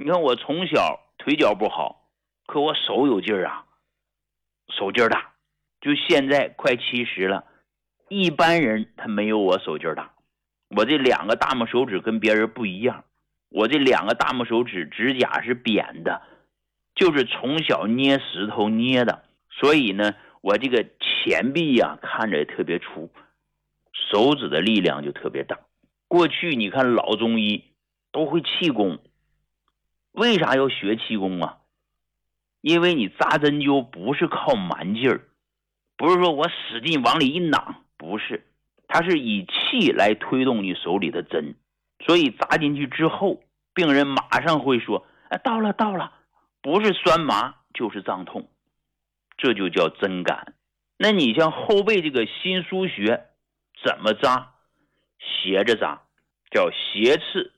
你看我从小腿脚不好，可我手有劲儿啊，手劲儿大，就现在快70了，一般人他没有我手劲儿大。我这2个大拇手指跟别人不一样，我这2个大拇手指指甲是扁的，就是从小捏石头捏的，所以呢我这个前臂啊看着也特别粗，手指的力量就特别大。过去你看老中医都会气功，为啥要学气功啊？因为你扎针灸不是靠蛮劲儿，不是说我使劲往里一攮，不是，它是以气来推动你手里的针，所以扎进去之后，病人马上会说，到了，不是酸麻就是胀痛，这就叫针感。那你像后背这个心腧穴怎么扎？斜着扎，叫斜刺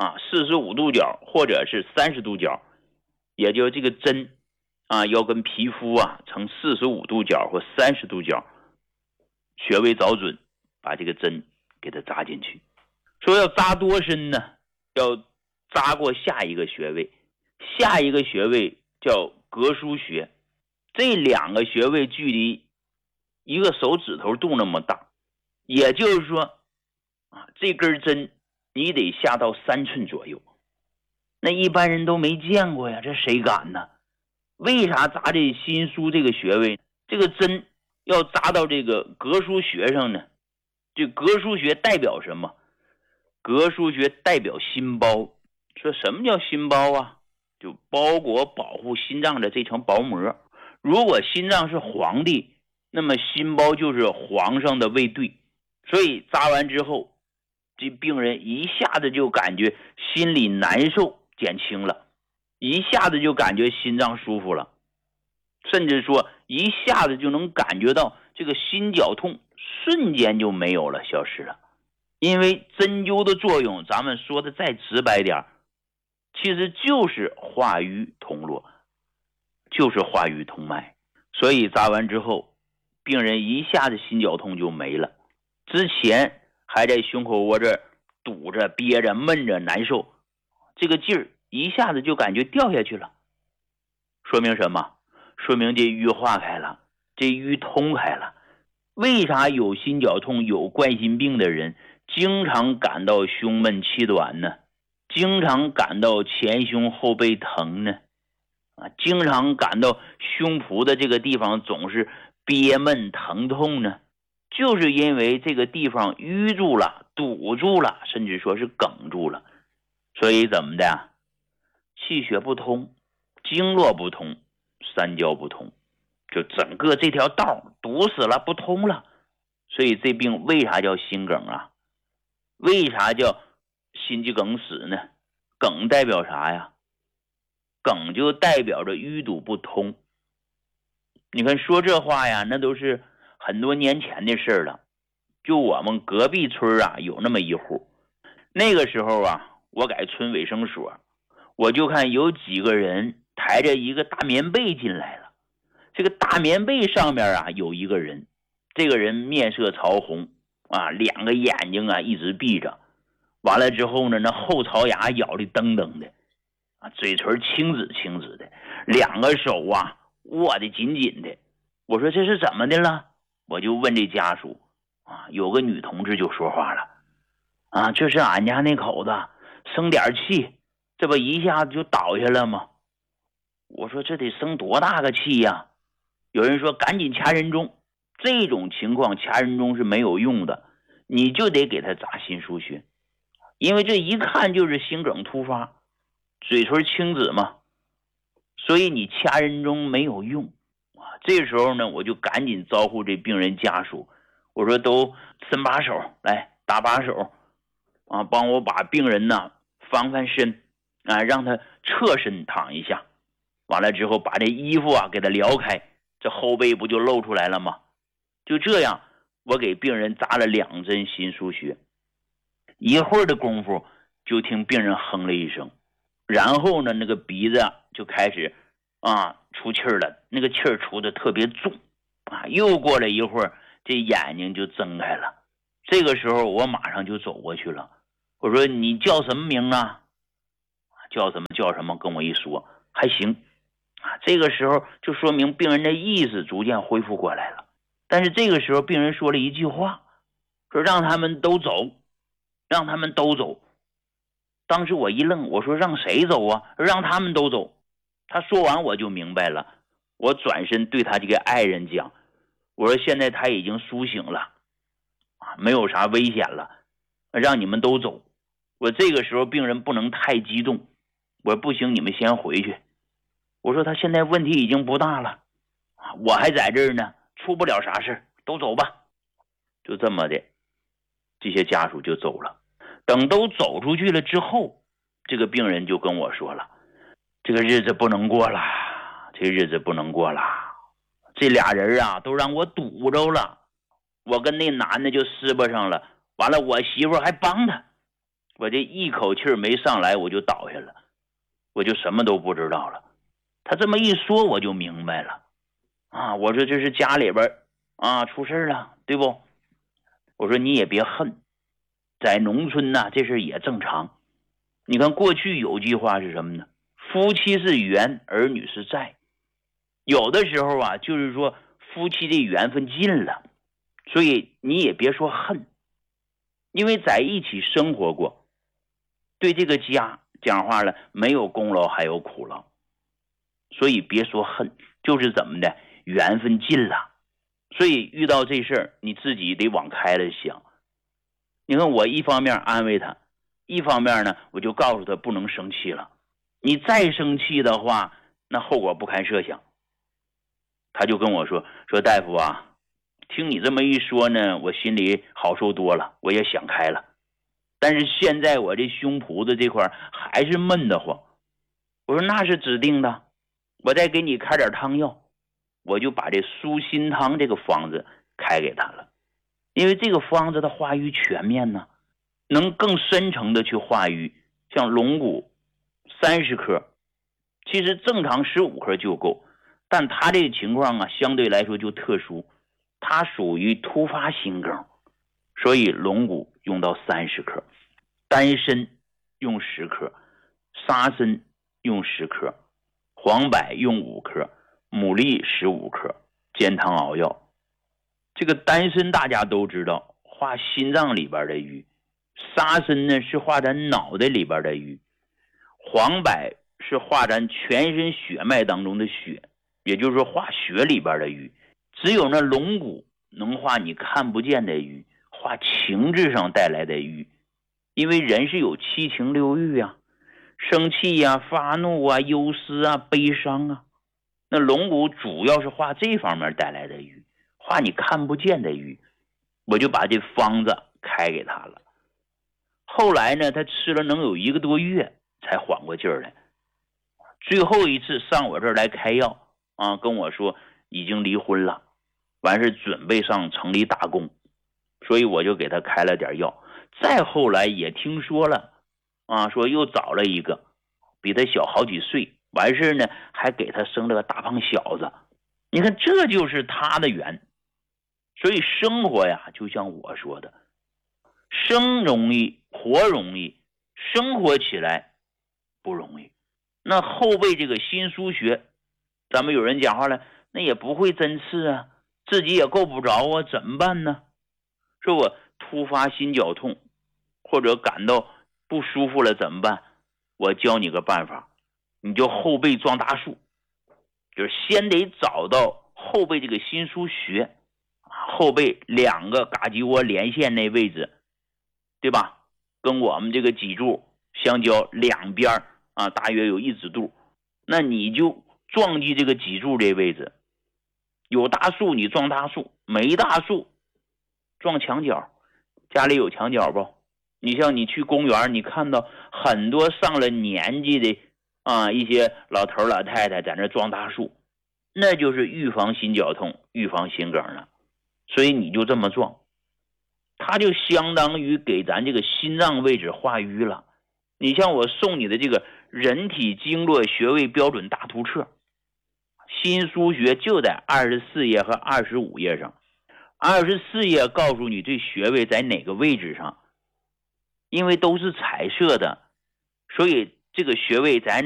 45度角或者是30度角，也就这个针要跟皮肤成45度角或30度角，穴位找准，把这个针给它扎进去。说要扎多深呢？要扎过下一个穴位，下一个穴位叫膈腧穴，这2个穴位距离一个手指头肚那么大，也就是说这根针你得下到3寸左右，那一般人都没见过呀，这谁敢呢？为啥扎这心腧这个穴位？这个针要扎到这个膈腧穴上呢？这膈腧穴代表什么？膈腧穴代表心包。说什么叫心包啊？就包裹保护心脏的这层薄膜。如果心脏是皇帝，那么心包就是皇上的卫队。所以扎完之后，这病人一下子就感觉心里难受减轻了，一下子就感觉心脏舒服了，甚至说一下子就能感觉到这个心绞痛瞬间就没有了，消失了。因为针灸的作用，咱们说的再直白点，其实就是化瘀通络，就是化瘀通脉。所以扎完之后，病人一下子心绞痛就没了，之前还在胸口窝这儿堵着憋着闷着难受，这个劲儿一下子就感觉掉下去了。说明什么？说明这瘀化开了，这瘀通开了。为啥有心绞痛有冠心病的人经常感到胸闷气短呢？经常感到前胸后背疼呢？经常感到胸脯的这个地方总是憋闷疼痛呢？就是因为这个地方淤住了，堵住了，甚至说是梗住了。所以怎么的？气血不通，经络不通，三焦不通，就整个这条道堵死了，不通了。所以这病为啥叫心梗啊？为啥叫心肌梗死呢？梗代表啥呀？梗就代表着淤堵不通。你看说这话呀，那都是很多年前的事了。就我们隔壁村有那么一户，那个时候我改村卫生所，我就看有几个人抬着一个大棉被进来了。这个大棉被上面有一个人，这个人面色潮红2个眼睛一直闭着，完了之后呢，那后槽牙咬的噔噔的嘴唇青紫青紫的，2个手握得紧紧的。我说这是怎么的了？我就问这家属有个女同志就说话了这是俺家那口子生点气，这不一下子就倒下了吗？我说这得生多大个气呀？有人说赶紧掐人中，这种情况掐人中是没有用的，你就得给他扎心腧穴，因为这一看就是心梗突发，嘴唇青紫嘛，所以你掐人中没有用这时候呢，我就赶紧招呼这病人家属，我说都伸把手来，搭把手帮我把病人翻翻身让他侧身躺一下，完了之后把这衣服给他撩开，这后背不就露出来了吗？就这样，我给病人扎了2针心腧穴，一会儿的功夫就听病人哼了一声，然后呢，那个鼻子就开始出气儿了，那个气儿出的特别重又过了一会儿，这眼睛就睁开了。这个时候我马上就走过去了，我说你叫什么名啊？ 叫什么叫什么，跟我一说还行这个时候就说明病人的意识逐渐恢复过来了。但是这个时候病人说了一句话，说让他们都走，让他们都走。当时我一愣，我说让谁走啊？让他们都走。他说完我就明白了，我转身对他这个爱人讲，我说现在他已经苏醒了没有啥危险了，让你们都走。我这个时候病人不能太激动，我说不行，你们先回去。我说他现在问题已经不大了，我还在这儿呢，出不了啥事，都走吧。就这么的，这些家属就走了。等都走出去了之后，这个病人就跟我说了，这个日子不能过了，这日子不能过了，这俩人都让我堵着了，我跟那男的就撕巴上了，完了我媳妇还帮他，我这一口气没上来我就倒下了，我就什么都不知道了。他这么一说我就明白了我说这是家里边出事了，对不？我说你也别恨，在农村这事也正常。你看过去有句话是什么呢？夫妻是缘，儿女是债。有的时候就是说夫妻的缘分尽了，所以你也别说恨，因为在一起生活过，对这个家讲话了，没有功劳还有苦劳，所以别说恨，就是怎么的，缘分尽了。所以遇到这事儿你自己得往开了想。你看我一方面安慰他，一方面呢我就告诉他不能生气了，你再生气的话那后果不堪设想。他就跟我说大夫听你这么一说呢，我心里好受多了，我也想开了，但是现在我这胸脯子这块还是闷得慌。我说那是指定的，我再给你开点汤药。我就把这舒心汤这个方子开给他了，因为这个方子的化瘀全面呢，能更深层的去化瘀。像龙骨30克，其实正常15克就够，但他这个情况相对来说就特殊，它属于突发心梗，所以龙骨用到30克，丹参用10克，沙参用10克，黄柏用5克，牡蛎15克，煎汤熬药。这个丹参大家都知道化心脏里边的瘀，沙参呢是化咱脑袋里边的瘀，黄柏是化咱全身血脉当中的血，也就是说化血里边的瘀。只有那龙骨能化你看不见的瘀，化情志上带来的瘀。因为人是有七情六欲生气发怒忧思悲伤那龙骨主要是化这方面带来的瘀，化你看不见的瘀。我就把这方子开给他了。后来呢他吃了能有1个多月才缓过劲儿来。最后一次上我这儿来开药跟我说已经离婚了，完事准备上城里打工，所以我就给他开了点药。再后来也听说了说又找了一个比他小好几岁，完事呢还给他生了个大胖小子。你看这就是他的缘。所以生活就像我说的，生容易活容易，生活起来不容易。那后背这个心腧穴，咱们有人讲话了，那也不会针刺自己也够不着怎么办呢？说我突发心绞痛或者感到不舒服了怎么办？我教你个办法，你就后背撞大树，就是先得找到后背这个心腧穴，后背2个嘎叽窝连线那位置，对吧？跟我们这个脊柱相交两边大约有1指肚，那你就撞击这个脊柱这位置。有大树你撞大树，没大树撞墙角。家里有墙角不？你像你去公园，你看到很多上了年纪的一些老头老太太在那撞大树，那就是预防心绞痛，预防心梗了。所以你就这么撞，它就相当于给咱这个心脏位置化瘀了。你像我送你的这个人体经络穴位标准大图册，心腧穴就在24页和25页上。24页告诉你这穴位在哪个位置上，因为都是彩色的，所以这个穴位咱